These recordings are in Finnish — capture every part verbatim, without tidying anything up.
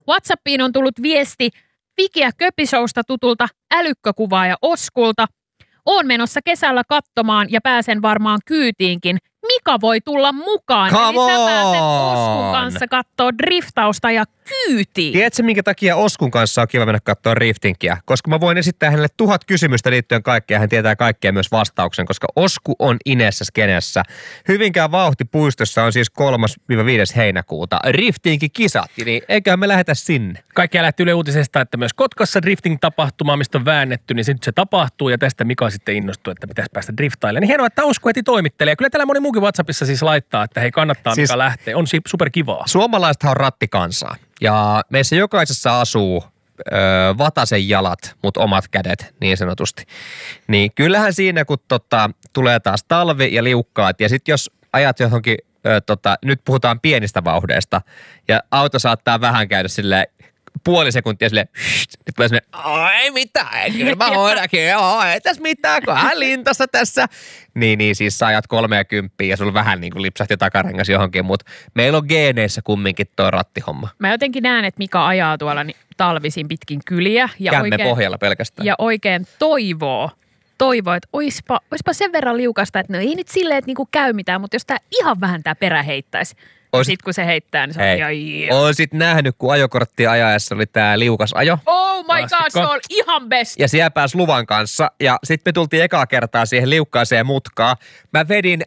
WhatsAppiin on tullut viesti Vikiä Köpisousta tutulta älykkökuvaaja Oskulta. Oon menossa kesällä katsomaan ja pääsen varmaan kyytiinkin. Mika voi tulla mukaan. Come Eli sä pääset on! Oskun kanssa kattoo driftausta ja kyytiin. Tiedätkö, minkä takia Oskun kanssa on kiva mennä katsoa driftinkiä? Koska mä voin esittää hänelle tuhat kysymystä liittyen kaikkea. Hän tietää kaikkea myös vastauksen, koska Osku on Inessä skenessä. Hyvinkään vauhtipuistossa on siis kolmas viides heinäkuuta. Driftinkin kisat, niin eiköhän me lähetä sinne. Kaikki lähti Yle Uutisesta, että myös Kotkassa drifting-tapahtuma, mistä on väännetty, niin se nyt se tapahtuu ja tästä Mika sitten innostui, että pitäisi päästä driftailemaan. Niin hienoa, että Osku heti toimittelee. Kyllä täällä moni muukin WhatsAppissa siis laittaa, että hei kannattaa siis, Mika lähteä. On superkivaa. Suomalaisethan on rattikansaa ja meissä jokaisessa asuu ö, vatasen jalat, mutta omat kädet niin sanotusti. Niin kyllähän siinä, kun tota, tulee taas talvi ja liukkaat ja sitten jos ajat johonkin, ö, tota, nyt puhutaan pienistä vauhdeista ja auto saattaa vähän käydä silleen, puoli sekuntia silleen, nyt tulee silleen, ei mitään, kyllä mä hoidakin, joo, ei tässä mitään, kun hän lintassa tässä. Niin, niin siis sä ajat kolmeakymppiä ja sulla vähän niin kuin lipsahti takarengas johonkin, mutta meillä on geeneissä kumminkin toi rattihomma. Mä jotenkin näen, että Mika ajaa tuolla niin talvisin pitkin kyliä. Ja Kämme oikein, pohjalla pelkästään. Ja oikein toivoo, toivoo, että oispa, oispa sen verran liukasta, että no ei nyt silleen, että niinku käy mitään, mutta jos tää ihan vähän tää perä heittäisi. Ois... Sitten kun se heittää, niin se on ihan... Oisit nähnyt, kun ajokorttia ajaessa oli tää liukas ajo. Oh my god, se on ihan best. Ja siellä pääsi luvan kanssa. Ja sitten me tultiin ekaa kertaa siihen liukkaaseen mutkaan. Mä vedin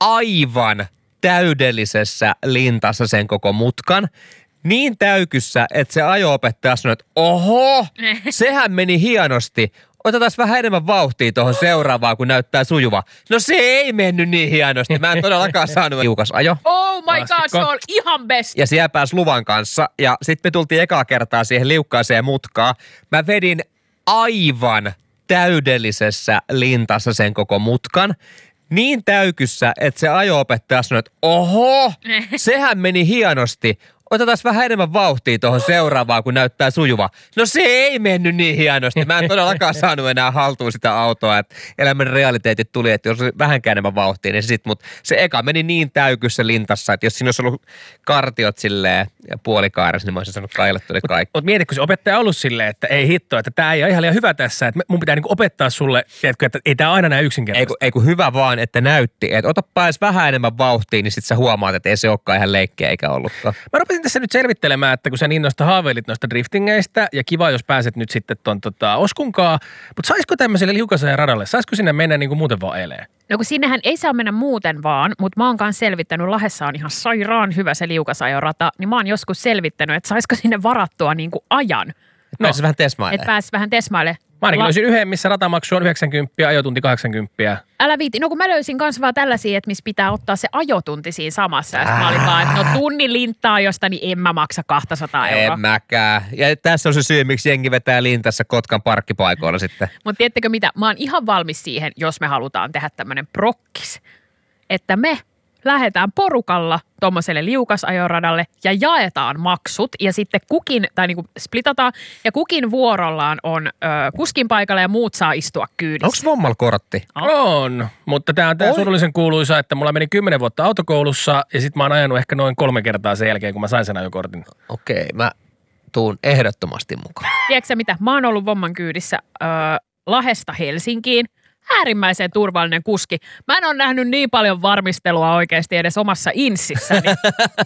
aivan täydellisessä lintassa sen koko mutkan. Niin täykyssä, että se ajo-opettaja sanoi, että oho, sehän meni hienosti. Otetaan vähän enemmän vauhtia tuohon seuraavaan, kun näyttää sujuva. No se ei mennyt niin hienosti. Mä en todellakaan saanut liukas ajo. Oh my god, se on ihan best. Ja siellä pääsi luvan kanssa. Ja sitten me tultiin ekaa kertaa siihen liukkaaseen mutkaan. Mä vedin aivan täydellisessä lintassa sen koko mutkan. Niin täykyssä, että se ajo-opettaja sanoi, että oho, sehän meni hienosti. Otetaan vähän enemmän vauhtia tuohon seuraavaan, kun näyttää sujuva. No se ei mennyt niin hienosti. Mä en todellakaan saanut enää haltuun sitä autoa. Että elämän realiteetit tuli, että jos oli vähänkään enemmän vauhtia, niin se sit, mutta se eka meni niin täykyssä lintassa, että jos siinä olisi ollut kartiot silleen ja puolikaarissa, niin mä olisin sanonut kailattua kaikki. Mutta mieti, kun se opettaja on ollut silleen, että ei hitto, että tää ei ole ihan liian hyvä tässä, että mun pitää niinku opettaa sulle, tiedätkö, että ei tää aina näin yksinkertaisesti. Ei, ei kun hyvä vaan, että näytti, että otapa edes vähän enemmän vauhtia, niin sit sä huomaat, että ei se olekaan ihan leikkiä eikä ollutkaan. Mä rupesin tässä nyt selvittelemään, että kun sä niin noista haaveilit noista driftingeistä ja kiva, jos pääset nyt sitten ton tota, Oskunkaan, mutta saisiko tämmöiselle liukasajan radalle, saisiko sinne mennä niin kuin muuten vaan eleen? No kun sinnehän ei saa mennä muuten vaan, mutta mä oon kanssa selvittänyt, Lahdessa on ihan sairaan hyvä se liukasajorata, niin mä oon joskus selvittänyt, että saisiko sinne varattua niin kuin ajan. No, pääsis vähän tesmailemaan. Että pääsis vähän tesmailemaan. Mä ainakin löysin yhden, missä ratamaksu on yhdeksänkymmentä, ajotunti kahdeksankymmentä. Älä viiti. No kun mä löysin kans vaan tällaisia, että missä pitää ottaa se ajotunti siinä samassa. Ja mä olin vaan, että no tunnin linttaa josta, niin en mä maksa kaksisataa euroa. En mäkään. Ja tässä on se syy, miksi jengi vetää lintassa Kotkan parkkipaikoilla sitten. Mutta tiedättekö mitä? Mä oon ihan valmis siihen, jos me halutaan tehdä tämmönen prokkis. Että me lähdetään porukalla tuommoiselle liukasajoradalle ja jaetaan maksut ja sitten kukin, tai niinku splitataan, ja kukin vuorollaan on ö, kuskin paikalla ja muut saa istua kyydissä. Onko Vommalla kortti? On, mutta tämä on tämä surullisen kuuluisa, että mulla meni kymmenen vuotta autokoulussa ja sitten mä oon ajanut ehkä noin kolme kertaa sen jälkeen, kun mä sain sen ajokortin. Okei, mä tuun ehdottomasti mukaan. Tiedätkö mitä? Mä oon ollut Vomman kyydissä ö, Lahdesta Helsinkiin. Äärimmäisen turvallinen kuski. Mä en ole nähnyt niin paljon varmistelua oikeasti edes omassa insissäni.